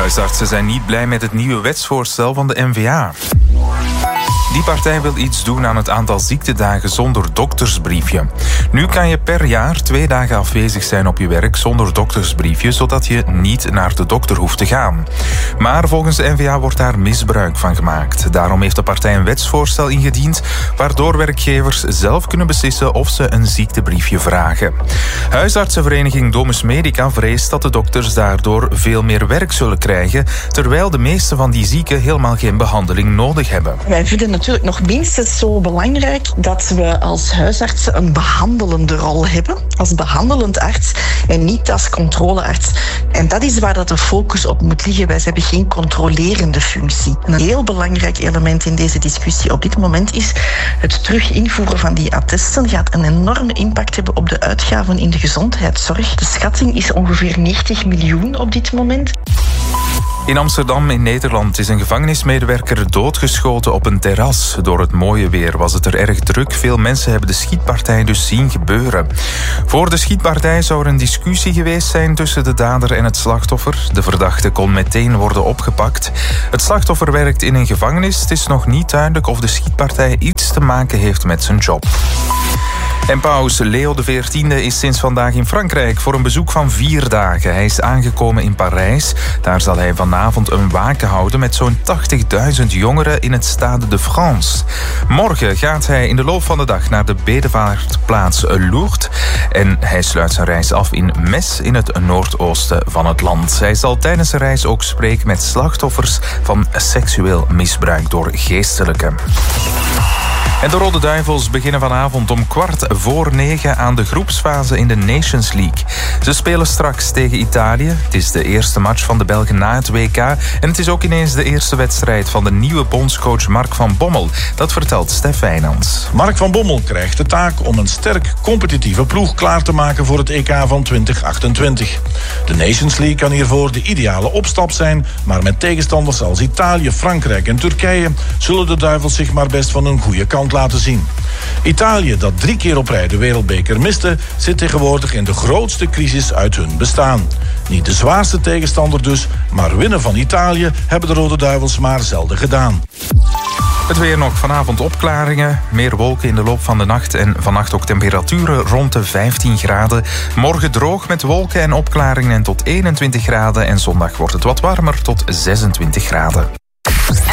Huisartsen zijn niet blij met het nieuwe wetsvoorstel van de N-VA. Die partij wil iets doen aan het aantal ziektedagen zonder doktersbriefje. Nu kan je per jaar 2 dagen afwezig zijn op je werk zonder doktersbriefje, zodat je niet naar de dokter hoeft te gaan. Maar volgens de N-VA wordt daar misbruik van gemaakt. Daarom heeft de partij een wetsvoorstel ingediend, waardoor werkgevers zelf kunnen beslissen of ze een ziektebriefje vragen. Huisartsenvereniging Domus Medica vreest dat de dokters daardoor veel meer werk zullen krijgen, terwijl de meeste van die zieken helemaal geen behandeling nodig hebben. Wij vinden natuurlijk nog minstens zo belangrijk dat we als huisartsen een behandelende rol hebben, als behandelend arts en niet als controlearts. En dat is waar dat de focus op moet liggen. Wij hebben geen controlerende functie. En een heel belangrijk element in deze discussie op dit moment is het terug invoeren van die attesten gaat een enorme impact hebben op de uitgaven in de gezondheidszorg. De schatting is ongeveer 90 miljoen op dit moment. In Amsterdam in Nederland is een gevangenismedewerker doodgeschoten op een terras. Door het mooie weer was het er erg druk. Veel mensen hebben de schietpartij dus zien gebeuren. Voor de schietpartij zou er een discussie geweest zijn tussen de dader en het slachtoffer. De verdachte kon meteen worden opgepakt. Het slachtoffer werkt in een gevangenis. Het is nog niet duidelijk of de schietpartij iets te maken heeft met zijn job. En paus Leo XIV is sinds vandaag in Frankrijk voor een bezoek van 4 dagen. Hij is aangekomen in Parijs. Daar zal hij vanavond een waken houden met zo'n 80.000 jongeren in het Stade de France. Morgen gaat hij in de loop van de dag naar de bedevaartplaats Lourdes. En hij sluit zijn reis af in Metz in het noordoosten van het land. Hij zal tijdens de reis ook spreken met slachtoffers van seksueel misbruik door geestelijken. En de Rode Duivels beginnen vanavond om 9:15 aan de groepsfase in de Nations League. Ze spelen straks tegen Italië. Het is de eerste match van de Belgen na het WK. En het is ook ineens de eerste wedstrijd van de nieuwe bondscoach Mark van Bommel. Dat vertelt Stef Wijnands. Mark van Bommel krijgt de taak om een sterk competitieve ploeg klaar te maken voor het EK van 2028. De Nations League kan hiervoor de ideale opstap zijn, maar met tegenstanders als Italië, Frankrijk en Turkije zullen de Duivels zich maar best van een goede kant laten zien. Italië, dat 3 keer op rij de wereldbeker miste, zit tegenwoordig in de grootste crisis uit hun bestaan. Niet de zwaarste tegenstander dus, maar winnen van Italië hebben de Rode Duivels maar zelden gedaan. Het weer nog, vanavond opklaringen, meer wolken in de loop van de nacht en vannacht ook temperaturen rond de 15 graden. Morgen droog met wolken en opklaringen en tot 21 graden en zondag wordt het wat warmer tot 26 graden.